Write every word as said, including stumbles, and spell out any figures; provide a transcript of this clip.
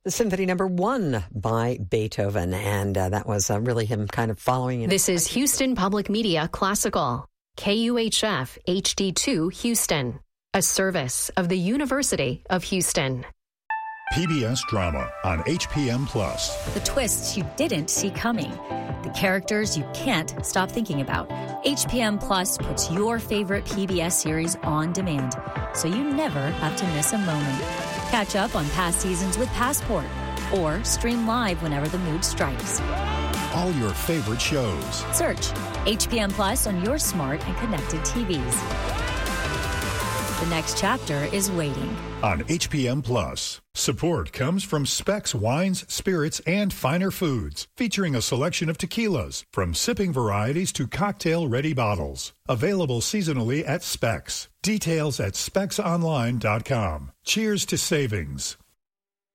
the Symphony Number One by Beethoven, and uh, that was uh, really him kind of following. In this is Houston Public Media Classical, K U H F H D two Houston, a service of the University of Houston. P B S drama on H P M Plus. The twists you didn't see coming. The characters you can't stop thinking about. H P M Plus puts your favorite P B S series on demand, so you never have to miss a moment. Catch up on past seasons with Passport, or stream live whenever the mood strikes. All your favorite shows. Search H P M Plus on your smart and connected T Vs. The next chapter is waiting. On H P M Plus. Support comes from Specs Wines, Spirits, and Finer Foods, featuring a selection of tequilas, from sipping varieties to cocktail-ready bottles. Available seasonally at Specs. Details at specs online dot com. Cheers to savings.